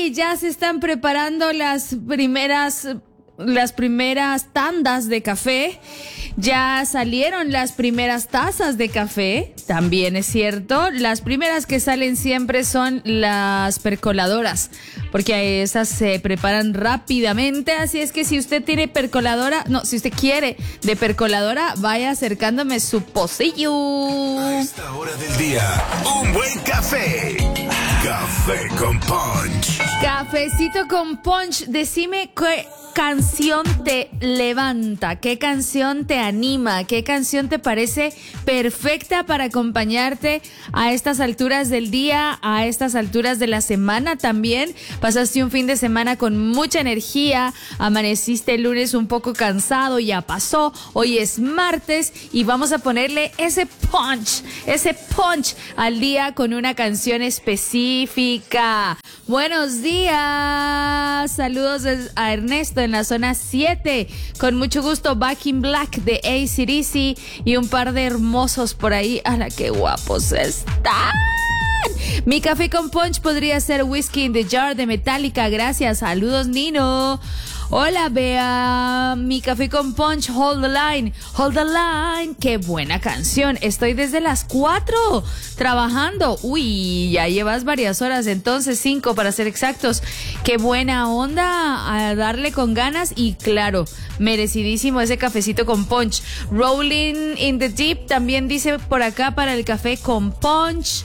Sí, ya se están preparando las primeras tandas de café. Ya salieron las primeras tazas de café, también es cierto. Las primeras que salen siempre son las percoladoras, porque esas se preparan rápidamente. Así es que si usted tiene si usted quiere de percoladora, vaya acercándome su pocillo. A esta hora del día, un buen café. Café con punch. Cafecito con punch. Decime qué canción te levanta, qué canción te anima, qué canción te parece perfecta para acompañarte a estas alturas del día, a estas alturas de la semana también. Pasaste un fin de semana con mucha energía, amaneciste el lunes un poco cansado, ya pasó, hoy es martes y vamos a ponerle ese punch al día con una canción específica. Buenos días, saludos a Ernesto en la zona 7, con mucho gusto. Back in Black de AC/DC y un par de hermosos por ahí. ¡Hala, qué guapos están! Mi café con punch podría ser Whiskey in the Jar de Metallica. Gracias, saludos Nino. Hola Bea, mi café con punch, Hold the Line, Hold the Line, qué buena canción. Estoy desde las 4 trabajando. Uy, ya llevas varias horas, entonces 5 para ser exactos. Qué buena onda, a darle con ganas y claro, merecidísimo ese cafecito con punch. Rolling in the Deep también dice por acá para el café con punch.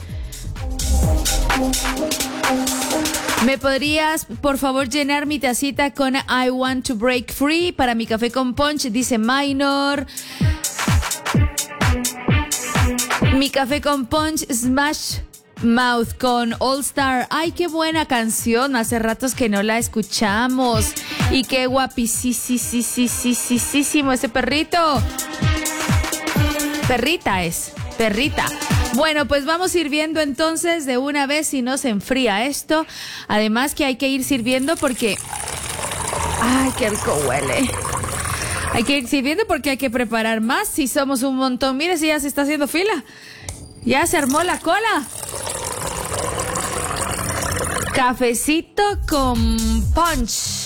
¿Me podrías, por favor, llenar mi tacita con I Want to Break Free para mi café con punch? Dice Minor. Mi café con punch, Smash Mouth con All Star. Ay, qué buena canción. Hace ratos que no la escuchamos. Y qué guapísimo ese perrito. Perrita. Bueno, pues vamos sirviendo entonces de una vez si no se enfría esto. Además que hay que ir sirviendo porque... ¡Ay, qué rico huele! Hay que ir sirviendo porque hay que preparar más si somos un montón. Mire, si ya se está haciendo fila. Ya se armó la cola. Cafecito con punch.